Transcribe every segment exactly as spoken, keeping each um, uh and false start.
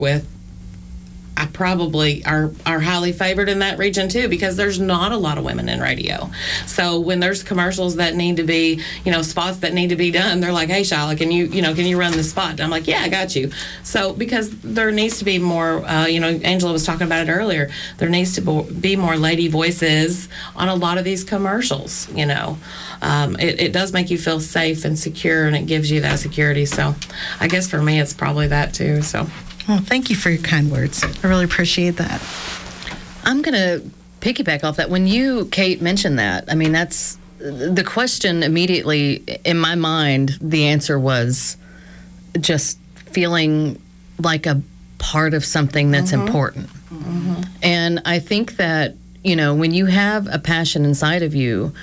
with, I probably are, are highly favored in that region too, because there's not a lot of women in radio. So when there's commercials that need to be, you know, spots that need to be done, they're like, hey, Shyla, can you, you know, can you run the spot? And I'm like, yeah, I got you. So because there needs to be more, uh, you know, Angela was talking about it earlier, there needs to be more lady voices on a lot of these commercials, you know. Um, it, it does make you feel safe and secure, and it gives you that security. So I guess for me, it's probably that too, so. Well, thank you for your kind words. I really appreciate that. I'm going to piggyback off that. When you, Kate, mentioned that, I mean, that's the question immediately in my mind. The answer was just feeling like a part of something that's mm-hmm. important. Mm-hmm. And I think that, you know, when you have a passion inside of you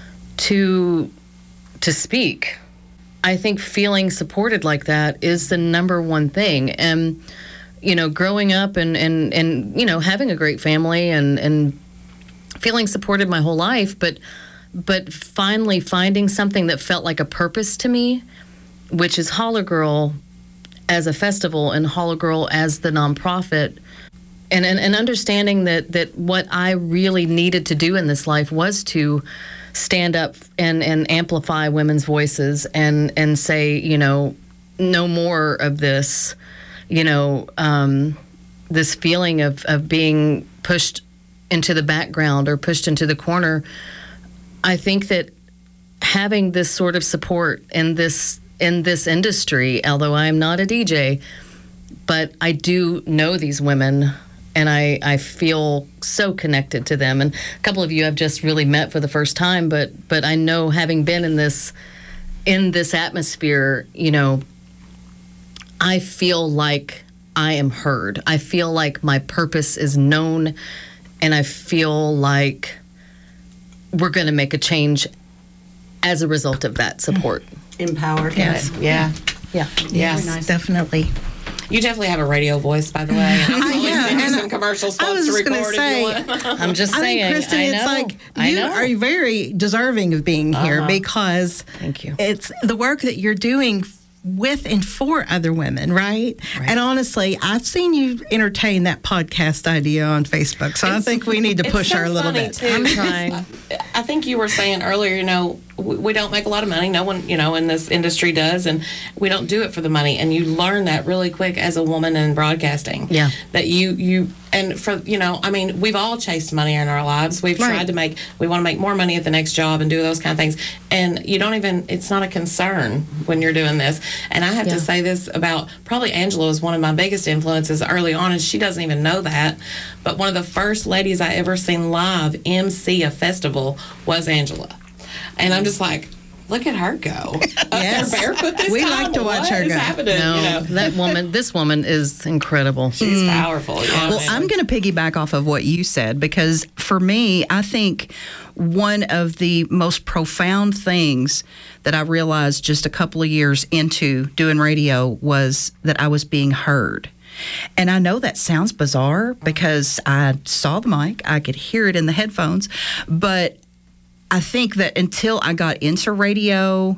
to to speak, I think feeling supported like that is the number one thing. And, you know, growing up and, and, and you know, having a great family and, and feeling supported my whole life, but but finally finding something that felt like a purpose to me, which is Holler Girl as a festival and Holler Girl as the nonprofit, and, and, and understanding that, that what I really needed to do in this life was to stand up and, and amplify women's voices and, and say, you know, no more of this, you know, um, this feeling of, of being pushed into the background or pushed into the corner. I think that having this sort of support in this in this industry, although I am not a D J, but I do know these women, and I, I feel so connected to them. And a couple of you I've just really met for the first time, but but I know, having been in this in this atmosphere, you know, I feel like I am heard. I feel like my purpose is known, and I feel like we're going to make a change as a result of that support. Empowered. Yes. Yeah. Yeah. Yeah. Nice. Definitely. You definitely have a radio voice, by the way. And I can always yeah, send you and some commercial I spots was to just gonna record say, if you want. I'm just I saying. think, Kristen, I it's know. like I you know. are very deserving of being here Uh-huh. because Thank you. it's the work that you're doing with and for other women, right? Right. And honestly, I've seen you entertain that podcast idea on Facebook, so I think we need to It's push so her a little funny, bit. too. I'm trying. I think you were saying earlier, you know, we, we don't make a lot of money. No one, you know, in this industry does, and we don't do it for the money. And you learn that really quick as a woman in broadcasting. Yeah. That you, you, and for, you know, I mean, we've all chased money in our lives. We've Right. tried to make, we want to make more money at the next job and do those kind of things. And you don't even, it's not a concern when you're doing this. And I have Yeah. to say this about, probably Angela was one of my biggest influences early on, and she doesn't even know that. But one of the first ladies I ever seen live M C a festival was Angela. And I'm just like, look at her go. Yes. Up there barefoot this We time. like to watch What her is go. happening? No, You know? that woman, this woman is incredible. She's powerful. Yeah, Well, man. I'm going to piggyback off of what you said, because for me, I think one of the most profound things that I realized just a couple of years into doing radio was that I was being heard. And I know that sounds bizarre because I saw the mic, I could hear it in the headphones, but I think that until I got into radio,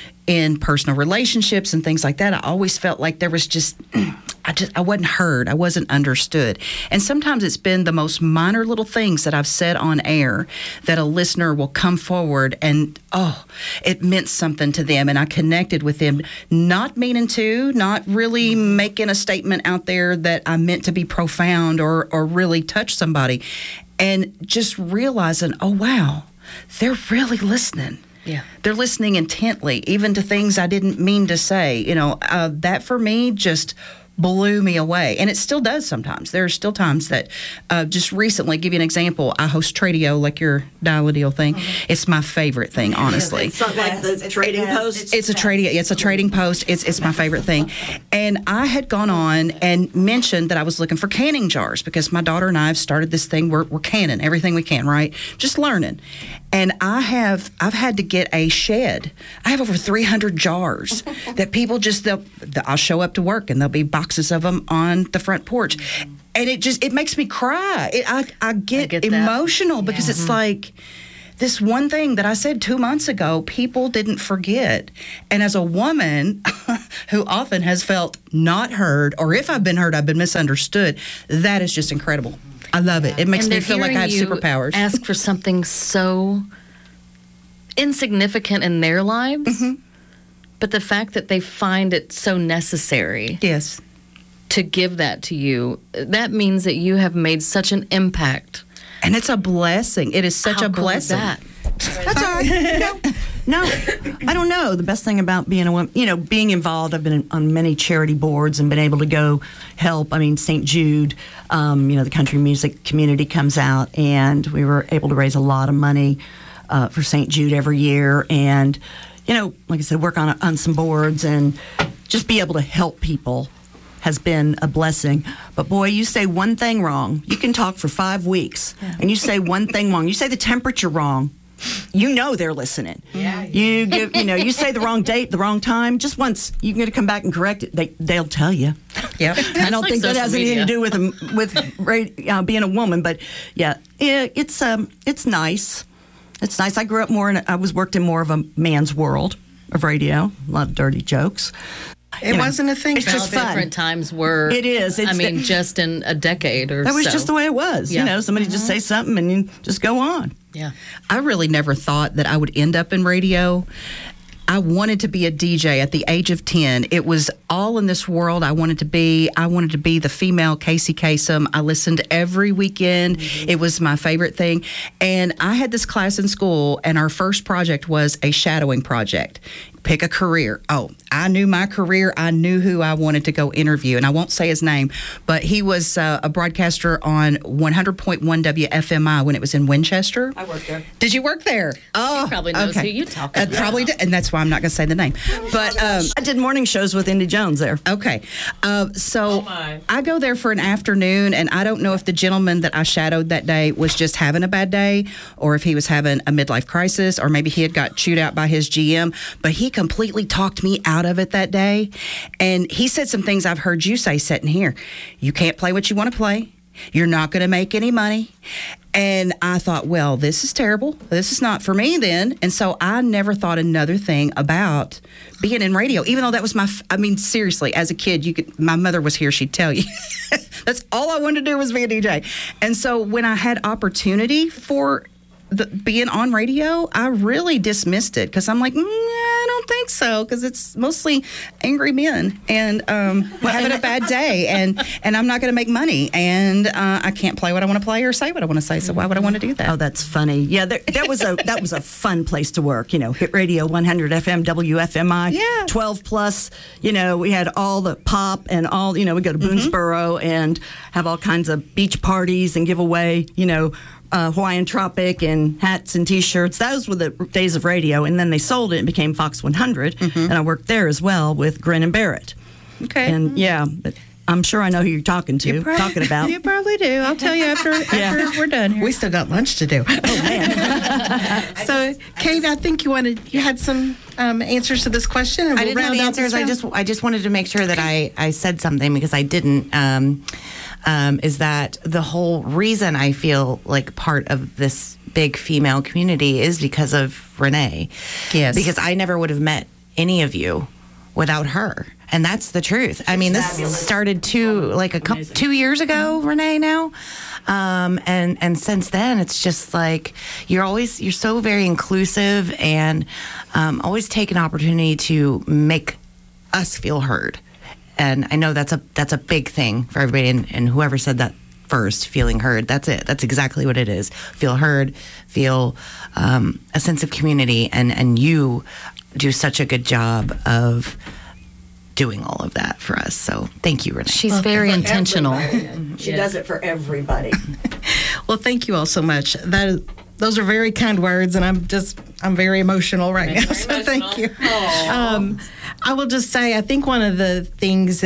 in personal relationships and things like that, I always felt like there was just, I just, I wasn't heard. I wasn't understood. And sometimes it's been the most minor little things that I've said on air that a listener will come forward and, oh, it meant something to them. And I connected with them, not meaning to, not really making a statement out there that I meant to be profound or, or really touch somebody. And just realizing, oh, wow, they're really listening. Yeah. They're listening intently, even to things I didn't mean to say. You know, uh, that for me just blew me away. And it still does sometimes. There are still times that, uh, just recently, give you an example, I host Tradio, like your dial-a-deal thing. Mm-hmm. It's my favorite thing, honestly. It's not like the It's trading the best. post. It's It's a the trading. best. It's a trading post. It's it's my favorite thing, and I had gone on and mentioned that I was looking for canning jars because my daughter and I have started this thing. We're we're canning everything we can, right? Just learning, and I have I've had to get a shed. I have over three hundred jars that people just they'll I'll show up to work and there'll be boxes of them on the front porch, and it just it makes me cry. It, I I get, I get that. emotional because it's like, this one thing that I said two months ago, people didn't forget. And as a woman who often has felt not heard, or if I've been heard, I've been misunderstood, that is just incredible. I love it. It makes And me they're feel like I have hearing you superpowers. Ask for something so insignificant in their lives, Mm-hmm. but the fact that they find it so necessary Yes. to give that to you, that means that you have made such an impact. And it's a blessing. It is such How a cool is blessing. that? That's all right. No, no, I don't know. The best thing about being a woman, you know, being involved, I've been in, on many charity boards and been able to go help. I mean, Saint Jude, um, you know, the country music community comes out, and we were able to raise a lot of money uh, for Saint Jude every year. And, you know, like I said, work on, on some boards and just be able to help people has been a blessing. But boy, you say one thing wrong, you can talk for five weeks, and you say one thing wrong, you say the temperature wrong, you know they're listening. Yeah. You give, you know, you say the wrong date, the wrong time, just once. You can come back and correct it. They they'll tell you. Yep. I don't like think that social has anything media. to do with um, with ra- uh, being a woman, but yeah, yeah, it's um it's nice. It's nice. I grew up more in. I was worked in more of a man's world of radio. A lot of dirty jokes. It You know, wasn't a thing. it's back just then. fun. Different times were. It is. It's I mean, the- just in a decade or That was so. just the way it was. Yeah. You know, somebody just say something and you just go on. Yeah. I really never thought that I would end up in radio. I wanted to be a D J at the age of ten. It was all in this world I wanted to be. I wanted to be the female Casey Kasem. I listened every weekend. Mm-hmm. It was my favorite thing. And I had this class in school, and our first project was a shadowing project. Pick a career. Oh, I knew my career. I knew who I wanted to go interview. And I won't say his name, but he was uh, a broadcaster on one hundred point one W F M I when it was in Winchester. I worked there. Did you work there? Oh, She probably knows who you talking Uh, about. Probably did, and that's why I'm not going to say the name. But um, I did morning shows with Indy Jones there. okay, uh, so my. I go there for an afternoon, and I don't know if the gentleman that I shadowed that day was just having a bad day, or if he was having a midlife crisis, or maybe he had got chewed out by his G M. But he completely talked me out of it that day, and he said some things I've heard you say sitting here. You can't play what you want to play. You're not going to make any money. And I thought, well, this is terrible. This is not for me then. And so I never thought another thing about being in radio, even though that was my, f- I mean, seriously, as a kid, you could, my mother was here, she'd tell you. That's all I wanted to do was be a D J. And so when I had opportunity for the, being on radio, I really dismissed it because I'm like, mm, I don't think so, because it's mostly angry men and um, having a bad day, and and I'm not going to make money, and uh, I can't play what I want to play or say what I want to say. So why would I want to do that? Oh, that's funny. Yeah, there, that was a that was a fun place to work. You know, Hit Radio one hundred F M, W F M I, Yeah. twelve plus. You know, we had all the pop and all. You know, we go to Boonesboro and have all kinds of beach parties and give away. You know. Uh, Hawaiian Tropic and hats and T-shirts. Those were the days of radio, and then they sold it and became Fox one hundred, and I worked there as well with Grin and Barrett. Okay. And yeah, but I'm sure I know who you're talking to, talking about. You probably do. I'll tell you after, after we're done here. We still got lunch to do. Oh man. So, Kate, I think you wanted you had some um, answers to this question. And I we'll didn't have round the out this answers. I round. just I just wanted to make sure that I, I said something because I didn't. Um, um, is that the whole reason I feel like part of this big female community is because of Renee. Yes. Because I never would have met any of you without her. And that's the truth. I mean, this started two like a couple two years ago, Renee now. Um, and and since then, it's just like you're always you're so very inclusive and um, always take an opportunity to make us feel heard. And I know that's a that's a big thing for everybody. And, and whoever said that first, feeling heard, that's it. That's exactly what it is. Feel heard, feel um, a sense of community, and and you do such a good job of doing all of that for us. So thank you, Renee. She's very intentional. She does it for everybody. Well, thank you all so much. That is, those are very kind words, and I'm just I'm very emotional right now. So thank you. Um, I will just say, I think one of the things that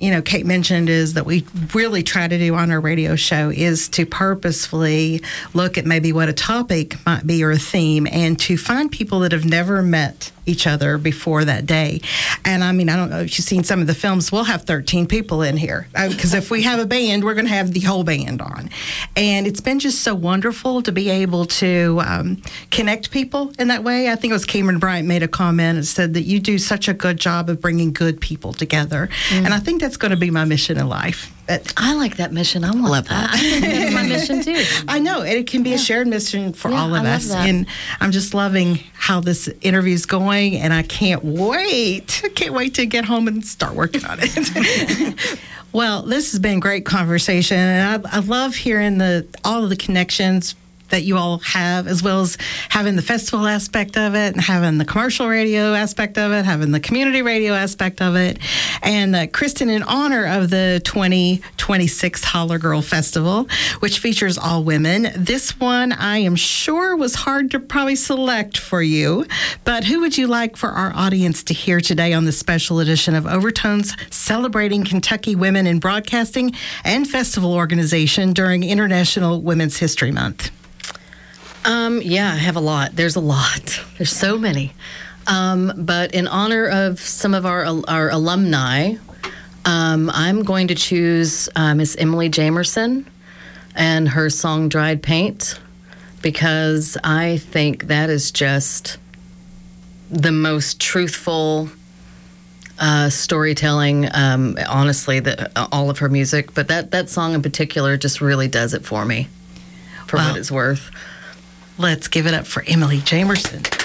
you know, Kate mentioned is that we really try to do on our radio show is to purposefully look at maybe what a topic might be or a theme, and to find people that have never met each other before that day. And I mean, I don't know if you've seen some of the films, we'll have thirteen people in here. Because if we have a band, we're going to have the whole band on. And it's been just so wonderful to be able to um, connect people in that way. I think it was Cameron Bryant made a comment and said that you do such a good job of bringing good people together. Mm. And I think that's going to be my mission in life. But I like that mission. I want love that. I think that's my mission too. I know, and it can be yeah. a shared mission for yeah, all of I us. Love that. And I'm just loving how this interview is going, and I can't wait. I can't wait to get home and start working on it. Well, this has been a great conversation, and I, I love hearing the all of the connections that you all have, as well as having the festival aspect of it, and having the commercial radio aspect of it, having the community radio aspect of it. And uh, Kristen, in honor of the twenty twenty-six Holler Girl Festival, which features all women, this one I am sure was hard to probably select for you. But who would you like for our audience to hear today on this special edition of Overtones, celebrating Kentucky women in broadcasting and festival organization during International Women's History Month? Um, yeah, I have a lot. There's a lot. There's so many. Um, but in honor of some of our our alumni, um, I'm going to choose uh, Miss Emily Jamerson and her song "Dried Paint," because I think that is just the most truthful uh, storytelling. Um, honestly, the, all of her music, but that that song in particular just really does it for me, for wow. what it's worth. Let's give it up for Emily Jamerson.